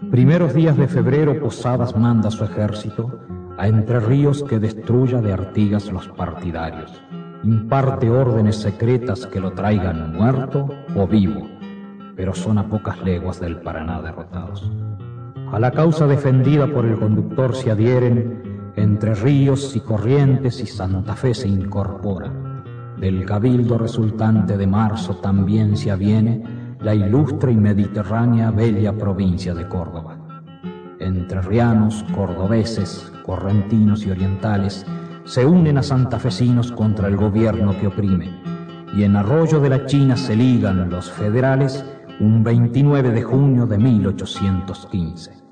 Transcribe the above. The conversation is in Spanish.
Primeros días de febrero Posadas manda su ejército a Entre Ríos que destruya de Artigas los partidarios. Imparte órdenes secretas que lo traigan muerto o vivo, pero son a pocas leguas del Paraná derrotados. A la causa defendida por el conductor se adhieren Entre Ríos y Corrientes, y Santa Fe se incorpora. Del cabildo resultante de marzo también se aviene la ilustre y mediterránea bella provincia de Córdoba. Entrerrianos, cordobeses, correntinos y orientales se unen a santafesinos contra el gobierno que oprime, y en Arroyo de la China se ligan los federales un 29 de junio de 1815.